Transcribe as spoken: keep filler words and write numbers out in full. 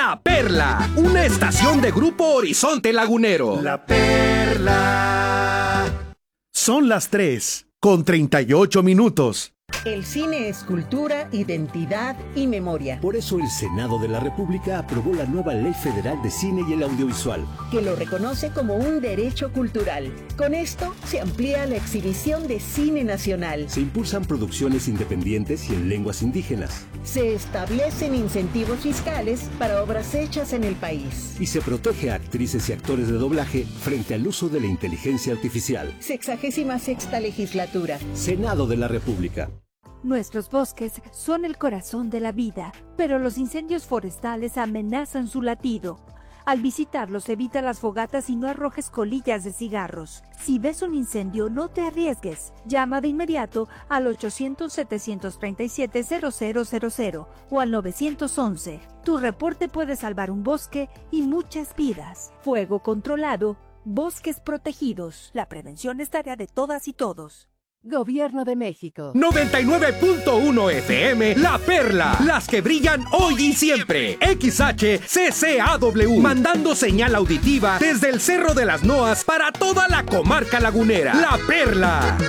La Perla, una estación de Grupo Horizonte Lagunero. La Perla. Son las tres con treinta y ocho minutos. El cine es cultura, identidad y memoria. Por eso el Senado de la República aprobó la nueva Ley Federal de Cine y el Audiovisual, que lo reconoce como un derecho cultural. Con esto se amplía la exhibición de cine nacional. Se impulsan producciones independientes y en lenguas indígenas. Se establecen incentivos fiscales para obras hechas en el país. Y se protege a actrices y actores de doblaje frente al uso de la inteligencia artificial. Sexagésima sexta legislatura. Senado de la República. Nuestros bosques son el corazón de la vida, pero los incendios forestales amenazan su latido. Al visitarlos, evita las fogatas y no arrojes colillas de cigarros. Si ves un incendio, no te arriesgues. Llama de inmediato al ochocientos, setecientos treinta y siete, cero cero cero cero o al nueve once. Tu reporte puede salvar un bosque y muchas vidas. Fuego controlado, bosques protegidos. La prevención es tarea de todas y todos. Gobierno de México. noventa y nueve punto uno F M, La Perla. Las que brillan hoy y siempre. X H C C A W. Mandando señal auditiva desde el Cerro de las Noas para toda la comarca lagunera. La Perla.